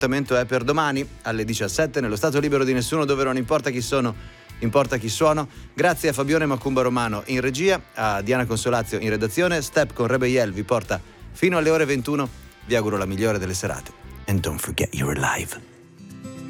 L'appuntamento è per domani alle 17 nello Stato Libero di Nessuno, dove non importa chi sono, importa chi suono. Grazie a Fabione Macumba Romano in regia, a Diana Consolazio in redazione. Step con Rebel vi porta fino alle ore 21. Vi auguro la migliore delle serate. And don't forget you're alive.